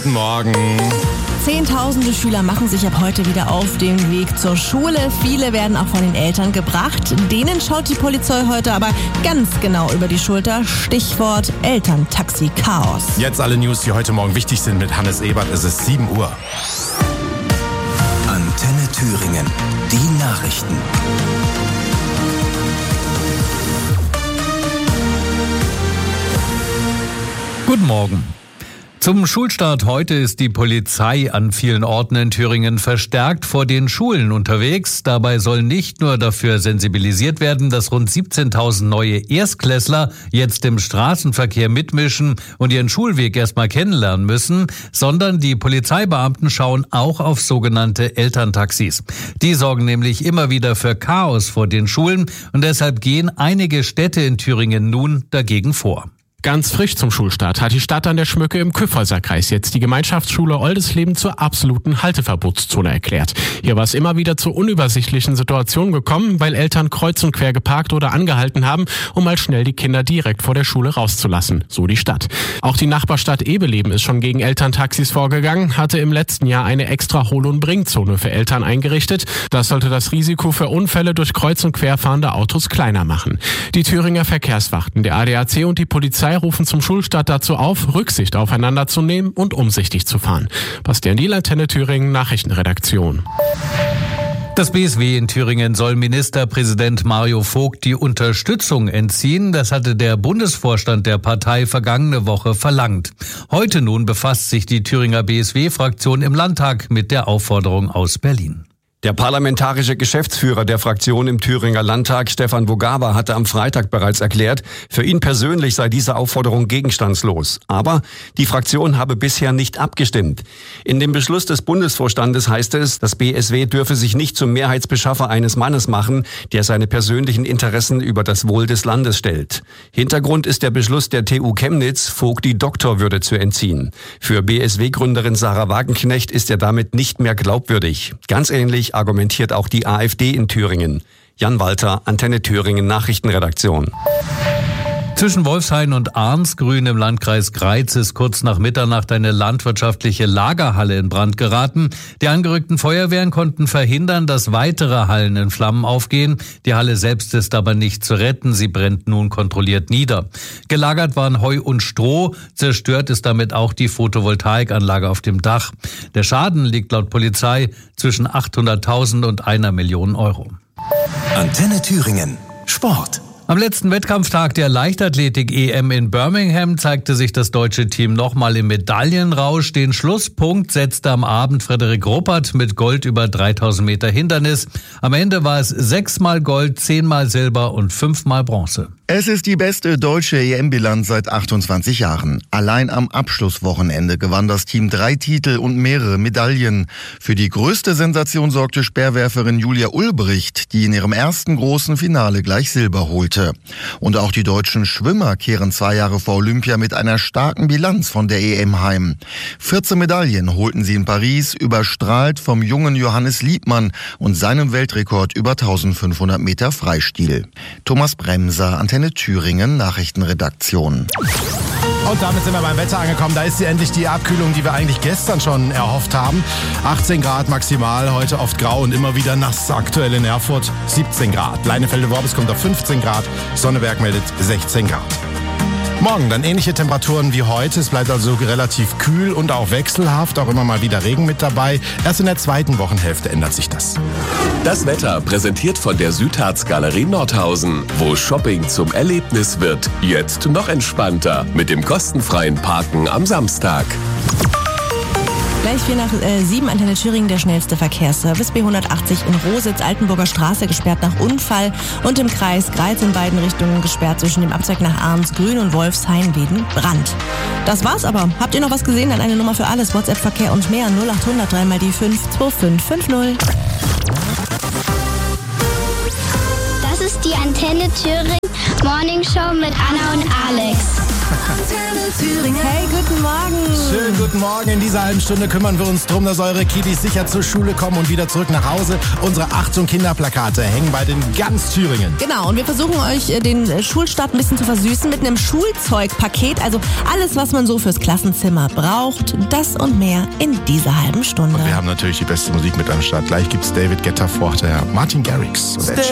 guten Morgen. Zehntausende Schüler machen sich ab heute wieder auf den Weg zur Schule. Viele werden auch von den Eltern gebracht. Denen schaut die Polizei heute aber ganz genau über die Schulter. Stichwort Elterntaxi-Chaos. Jetzt alle News, die heute Morgen wichtig sind mit Hannes Ebert. Es ist 7 Uhr. Antenne Thüringen. Die Nachrichten. Guten Morgen. Zum Schulstart heute ist die Polizei an vielen Orten in Thüringen verstärkt vor den Schulen unterwegs. Dabei soll nicht nur dafür sensibilisiert werden, dass rund 17.000 neue Erstklässler jetzt im Straßenverkehr mitmischen und ihren Schulweg erstmal kennenlernen müssen, sondern die Polizeibeamten schauen auch auf sogenannte Elterntaxis. Die sorgen nämlich immer wieder für Chaos vor den Schulen und deshalb gehen einige Städte in Thüringen nun dagegen vor. Ganz frisch zum Schulstart hat die Stadt an der Schmücke im Kyffhäuserkreis jetzt die Gemeinschaftsschule Oldesleben zur absoluten Halteverbotszone erklärt. Hier war es immer wieder zu unübersichtlichen Situationen gekommen, weil Eltern kreuz und quer geparkt oder angehalten haben, um mal schnell die Kinder direkt vor der Schule rauszulassen, so die Stadt. Auch die Nachbarstadt Ebeleben ist schon gegen Elterntaxis vorgegangen, hatte im letzten Jahr eine extra Hol- und Bringzone für Eltern eingerichtet. Das sollte das Risiko für Unfälle durch kreuz und quer fahrende Autos kleiner machen. Die Thüringer Verkehrswachten, der ADAC und die Polizei rufen zum Schulstart dazu auf, Rücksicht aufeinander zu nehmen und umsichtig zu fahren. Bastian Diel, Antenne Thüringen, Nachrichtenredaktion. Das BSW in Thüringen soll Ministerpräsident Mario Vogt die Unterstützung entziehen. Das hatte der Bundesvorstand der Partei vergangene Woche verlangt. Heute nun befasst sich die Thüringer BSW-Fraktion im Landtag mit der Aufforderung aus Berlin. Der parlamentarische Geschäftsführer der Fraktion im Thüringer Landtag, Stefan Vogaba, hatte am Freitag bereits erklärt, für ihn persönlich sei diese Aufforderung gegenstandslos. Aber die Fraktion habe bisher nicht abgestimmt. In dem Beschluss des Bundesvorstandes heißt es, das BSW dürfe sich nicht zum Mehrheitsbeschaffer eines Mannes machen, der seine persönlichen Interessen über das Wohl des Landes stellt. Hintergrund ist der Beschluss der TU Chemnitz, Vogt die Doktorwürde zu entziehen. Für BSW-Gründerin Sarah Wagenknecht ist er damit nicht mehr glaubwürdig. Ganz ähnlich argumentiert auch die AfD in Thüringen. Jan Walter, Antenne Thüringen Nachrichtenredaktion. Zwischen Wolfshain und Arnsgrün im Landkreis Greiz ist kurz nach Mitternacht eine landwirtschaftliche Lagerhalle in Brand geraten. Die angerückten Feuerwehren konnten verhindern, dass weitere Hallen in Flammen aufgehen. Die Halle selbst ist aber nicht zu retten. Sie brennt nun kontrolliert nieder. Gelagert waren Heu und Stroh. Zerstört ist damit auch die Photovoltaikanlage auf dem Dach. Der Schaden liegt laut Polizei zwischen 800.000 und 1 Million Euro. Antenne Thüringen. Sport. Am letzten Wettkampftag der Leichtathletik-EM in Birmingham zeigte sich das deutsche Team nochmal im Medaillenrausch. Den Schlusspunkt setzte am Abend Frederik Ruppert mit Gold über 3000 Meter Hindernis. Am Ende war es 6-mal Gold, 10-mal Silber und 5-mal Bronze. Es ist die beste deutsche EM-Bilanz seit 28 Jahren. Allein am Abschlusswochenende gewann das Team 3 Titel und mehrere Medaillen. Für die größte Sensation sorgte Speerwerferin Julia Ulbricht, die in ihrem ersten großen Finale gleich Silber holte. Und auch die deutschen Schwimmer kehren 2 Jahre vor Olympia mit einer starken Bilanz von der EM heim. 14 Medaillen holten sie in Paris, überstrahlt vom jungen Johannes Liebmann und seinem Weltrekord über 1500 Meter Freistil. Thomas Bremser, Antenne Thüringen, Nachrichtenredaktion. Und damit sind wir beim Wetter angekommen. Da ist sie endlich, die Abkühlung, die wir eigentlich gestern schon erhofft haben. 18 Grad maximal, heute oft grau und immer wieder nass. Aktuell in Erfurt 17 Grad. Leinefelde-Worbis kommt auf 15 Grad. Sonneberg meldet 16 Grad. Morgen dann ähnliche Temperaturen wie heute. Es bleibt also relativ kühl und auch wechselhaft. Auch immer mal wieder Regen mit dabei. Erst in der zweiten Wochenhälfte ändert sich das. Das Wetter präsentiert von der Südharz-Galerie Nordhausen, wo Shopping zum Erlebnis wird. Jetzt noch entspannter mit dem kostenfreien Parken am Samstag. Gleich 4:07, Antenne Thüringen, der schnellste Verkehrsservice. B180 in Rositz, Altenburger Straße gesperrt nach Unfall und im Kreis Greiz in beiden Richtungen gesperrt zwischen dem Abzweig nach Arnsgrün und Wolfshain wegen Brand. Das war's aber. Habt ihr noch was gesehen? Dann eine Nummer für alles. WhatsApp-Verkehr und mehr 0800 3 die 5 2550. Das ist die Antenne Thüringen Morning Show mit Anna und Alex. Thüringen. Hey, guten Morgen. Schönen guten Morgen. In dieser halben Stunde kümmern wir uns darum, dass eure Kiddies sicher zur Schule kommen und wieder zurück nach Hause. Unsere Achtung Kinderplakate hängen bald in ganz Thüringen. Genau, und wir versuchen euch den Schulstart ein bisschen zu versüßen mit einem Schulzeugpaket. Also alles, was man so fürs Klassenzimmer braucht. Das und mehr in dieser halben Stunde. Und wir haben natürlich die beste Musik mit am Start. Gleich gibt's David Guetta, vorher Martin Garrix und Ed Sheeran.